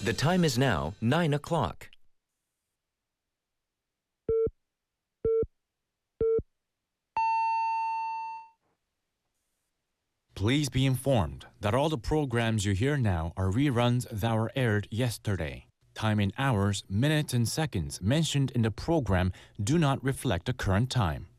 The time is now 9 o'clock. Please be informed that all the programs you hear now are reruns that were aired yesterday. Time in hours, minutes, and seconds mentioned in the program do not reflect the current time.